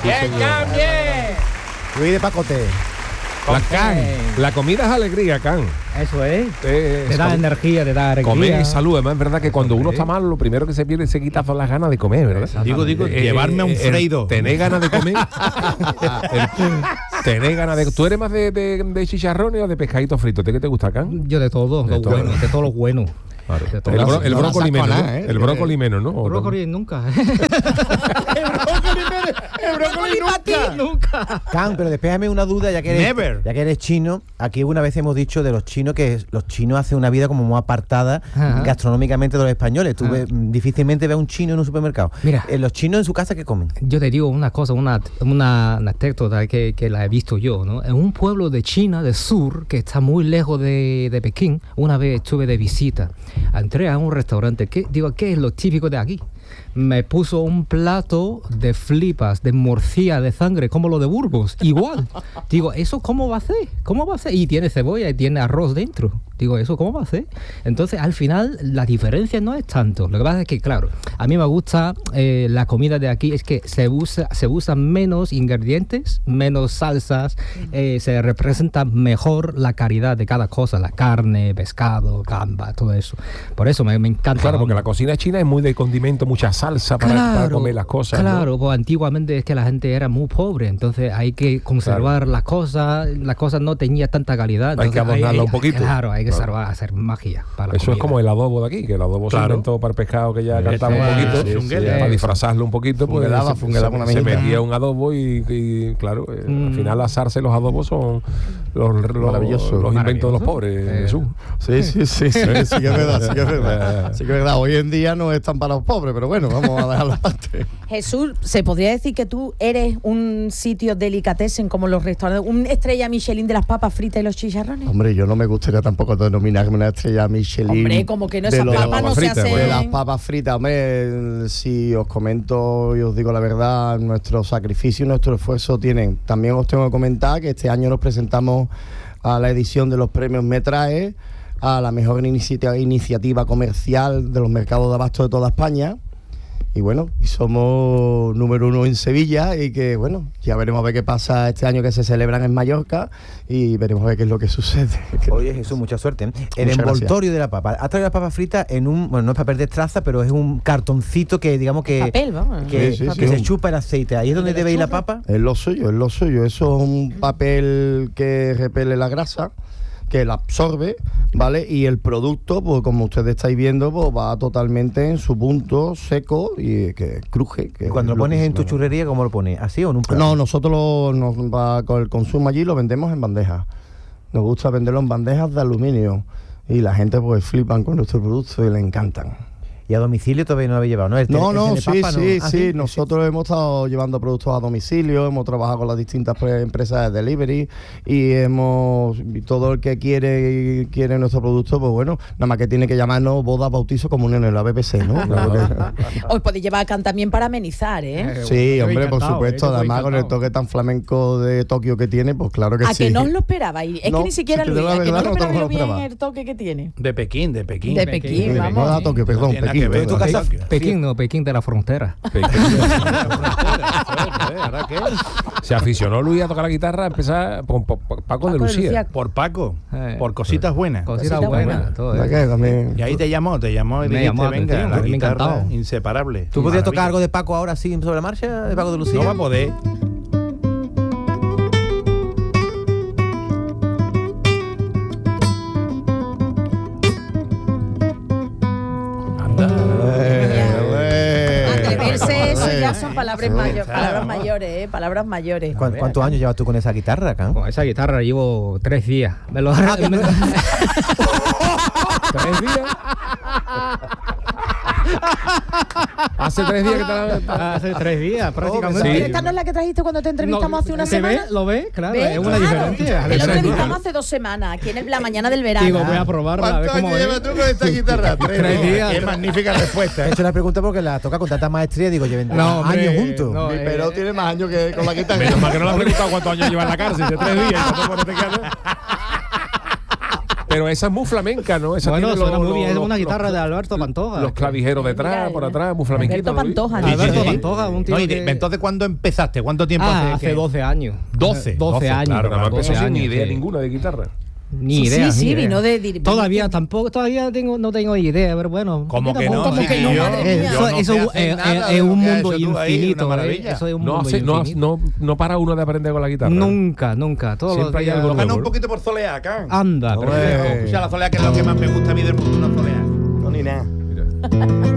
Can, bien. Fui de pacote. La comida es alegría, Can. Eso es. Te da energía, te da alegría. Comer es salud. Además, es verdad que cuando uno está mal, lo primero que se pierde se quita son las ganas de comer, ¿verdad? Digo, llevarme a un Freido. ¿Tenés ganas de comer? ¿Tenés ganas de...? ¿Tú eres más de chicharrones o de pescadito frito? ¿Qué te gusta, Can? Yo de todo, de todos los buenos. Claro. El brócoli menos, ¿no? El brócoli menos, ¿no? El brócoli nunca. El brócoli nunca. Can, pero despéjame una duda, ya que eres chino. Aquí una vez hemos dicho de los chinos que los chinos hacen una vida como muy apartada gastronómicamente de los españoles. Tú difícilmente ves un chino en un supermercado. Mira, los chinos en su casa, ¿qué comen? Yo te digo una cosa, una anécdota que la he visto yo, ¿no? En un pueblo de China, del sur, que está muy lejos de Pekín, una vez estuve de visita. Entré a un restaurante, ¿qué es lo típico de aquí? Me puso un plato de flipas, de morcilla de sangre, como lo de Burgos, igual. Digo, ¿eso cómo va a ser? ¿Cómo va a ser? Y tiene cebolla y tiene arroz dentro. Digo, ¿eso cómo va a ser? Entonces, al final, la diferencia no es tanto. Lo que pasa es que, claro, a mí me gusta la comida de aquí, es que se usan menos ingredientes, menos salsas, se representa mejor la calidad de cada cosa, la carne, pescado, gamba, todo eso. Por eso me encanta. Claro, porque la cocina china es muy de condimento, mucha salsa para comer las cosas. Claro, ¿no? Pues antiguamente es que la gente era muy pobre, entonces hay que conservar las cosas no tenía tanta calidad. Hay que adornarla un poquito. Claro, hay que hacer magia para la Eso comida. es como el adobo de aquí, que el adobo se inventó para el pescado, que ya cantamos un poquito, para disfrazarlo un poquito, pues se metía un adobo y claro, al final las zarza y los adobos son los inventos de los pobres, Jesús. Sí, que es verdad, sí que es verdad. Hoy en día no están para los pobres, pero bueno, vamos a dejarlo aparte. Jesús, ¿se podría decir que tú eres un sitio delicatessen como los restaurantes, un estrella Michelin de las papas fritas y los chicharrones? Hombre, yo no me gustaría tampoco denominarme una estrella Michelin. Hombre, como que no, esas papas no se hacen. De las papas fritas, hombre, si os comento y os digo la verdad, nuestro sacrificio y nuestro esfuerzo tienen. También os tengo que comentar que este año nos presentamos a la edición de los premios Metrae, a la mejor iniciativa comercial de los mercados de abasto de toda España. Y bueno, y somos número 1 en Sevilla y que bueno, ya veremos a ver qué pasa este año que se celebran en Mallorca y veremos a ver qué es lo que sucede. Oye Jesús, mucha suerte. El envoltorio de la papa. Has traído las papas fritas en un, bueno, no es papel de traza, pero es un cartoncito que digamos que papel, vamos. Que se chupa el aceite. Ahí es donde debe ir la papa. Es lo suyo. Eso es un papel que repele la grasa, que la absorbe, ¿vale? Y el producto, pues como ustedes estáis viendo, pues va totalmente en su punto seco y que cruje. Que cuando lo pones en tu churrería, ¿cómo lo pones? ¿Así o en un plato? No, nosotros con el consumo allí lo vendemos en bandejas. Nos gusta venderlo en bandejas de aluminio y la gente pues flipan con nuestro producto y le encantan. ¿Y a domicilio todavía no lo habéis llevado? Sí. Nosotros hemos estado llevando productos a domicilio, hemos trabajado con las distintas empresas de delivery y todo el que quiere nuestro producto, pues bueno, nada más que tiene que llamarnos boda, bautizo, comunión en la BBC, ¿no? Os podéis llevar acá también para amenizar, ¿eh? Sí, hombre, por supuesto, además con el toque tan flamenco de Tokio que tiene, pues claro que sí. ¿A que no os lo esperabais? Es que ni siquiera si Luis, ¿a que no lo esperabais bien el toque que tiene? De Pekín, vamos. No da Tokio, perdón, Pekín. Pekín de la frontera. ¿Ahora qué? Se aficionó Luis a tocar la guitarra, a empezar con Paco de Lucía. Por Paco, por cositas buenas. Cositas buenas. Y ahí te llamó y dijiste, venga, la guitarra, inseparable. ¿Tú podrías tocar algo de Paco ahora sí sobre la marcha, de Paco de Lucía? No va a poder. Son palabras mayores, palabras mayores. ¿Cuántos años llevas tú con esa guitarra, Can? Con esa guitarra llevo 3 días. ¿3 días? Hace 3 días que te la... Hace 3 días, prácticamente. Sí. ¿Esta no es la que trajiste cuando te entrevistamos hace una semana? ¿Lo ves? Claro, ¿Ves? es una diferencia. Te lo entrevistamos hace 2 semanas, aquí en la mañana del verano. Digo, voy a probarla, a ver cómo es. ¿Cuánto años llevas tú con esta guitarra? 3 días. Qué magnífica respuesta. He hecho la pregunta porque la toca con tanta maestría, digo, lleven años juntos. No, pero tiene más años que con la guitarra. Menos mal que no le has preguntado cuántos años lleva en la cárcel, de 3 días. Pero esa es muy flamenca, ¿no? Esa bueno, suena muy bien. Es una guitarra de Alberto Pantoja. Los clavijeros detrás, por atrás, muy flamenquita. Alberto Pantoja. Alberto Pantoja, un tío Entonces, ¿cuándo empezaste? ¿Cuánto tiempo hace? Hace 12 años. 12 años. Claro, nada más empezó sin ni idea sí. ninguna de guitarra. Ni idea. Sí, ni idea. vino de... Todavía no tengo idea, pero bueno. ¿Cómo que no? ¿Cómo que no, madre mía? Eso es un mundo infinito. Eso es un mundo infinito. No para uno de aprender con la guitarra. Nunca. Todos Siempre los hay días. algo Gana nuevo. un poquito por soleá, acá. Anda, perfecto. Escucha la soleá, que es lo que más me gusta a mí del mundo, una soleá. No, ni nada. Mira.